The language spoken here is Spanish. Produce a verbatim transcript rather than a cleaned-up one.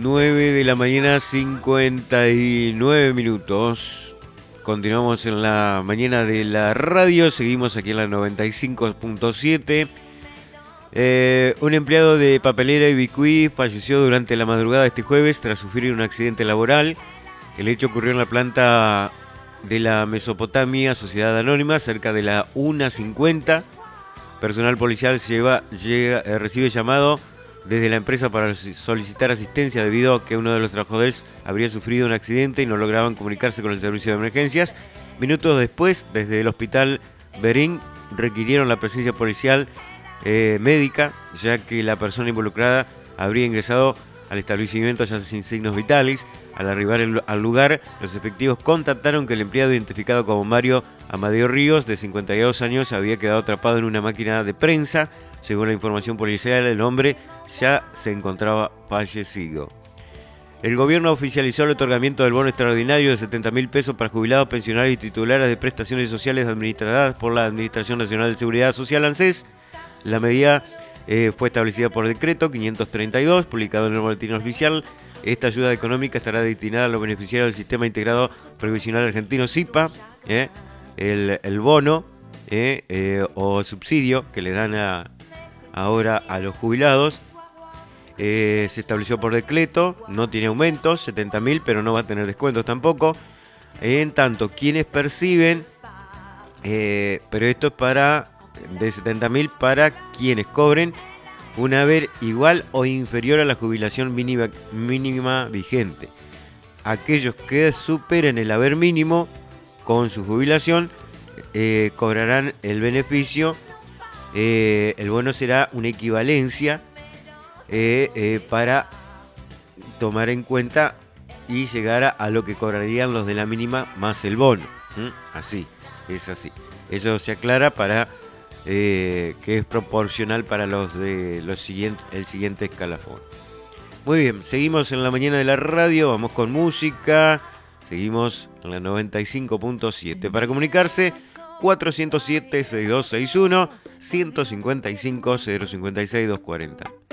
nueve de la mañana, cincuenta y nueve minutos. Continuamos en la mañana de la radio, seguimos aquí en la noventa y cinco punto siete. Eh, un empleado de papelera Ibicuí falleció durante la madrugada de este jueves tras sufrir un accidente laboral. El hecho ocurrió en la planta de la Mesopotamia Sociedad Anónima, cerca de la una cincuenta. Personal policial lleva, llega, eh, recibe llamado desde la empresa para solicitar asistencia debido a que uno de los trabajadores habría sufrido un accidente y no lograban comunicarse con el servicio de emergencias. Minutos después, desde el hospital Berín, requirieron la presencia policial eh, médica, ya que la persona involucrada habría ingresado al establecimiento ya sin signos vitales. Al arribar el, al lugar, los efectivos contactaron que el empleado, identificado como Mario Amadeo Ríos, de cincuenta y dos años, había quedado atrapado en una máquina de prensa. Según la información policial, el hombre ya se encontraba fallecido. El gobierno oficializó el otorgamiento del bono extraordinario de setenta mil pesos para jubilados, pensionados y titulares de prestaciones sociales administradas por la Administración Nacional de Seguridad Social, ANSES. La medida eh, fue establecida por decreto quinientos treinta y dos, publicado en el Boletín Oficial. Esta ayuda económica estará destinada a los beneficiarios del Sistema Integrado Previsional Argentino, S I P A, eh, el, el bono eh, eh, o subsidio que le dan a ahora a los jubilados. Eh, se estableció por decreto, no tiene aumentos, setenta mil, pero no va a tener descuentos tampoco. En tanto, quienes perciben, eh, pero esto es para, de setenta mil para quienes cobren un haber igual o inferior a la jubilación mínima, mínima vigente. Aquellos que superen el haber mínimo con su jubilación eh, cobrarán el beneficio. Eh, el bono será una equivalencia eh, eh, para tomar en cuenta y llegar a, a lo que cobrarían los de la mínima más el bono. ¿Mm? Así, es así. Eso se aclara para eh, que es proporcional para los de los siguiente, el siguiente escalafón. Muy bien, seguimos en la mañana de la radio, vamos con música, seguimos en la noventa y cinco punto siete. Para comunicarse, cuatro cero siete, seis dos seis uno, uno cinco cinco, cero cinco seis, dos cuarenta.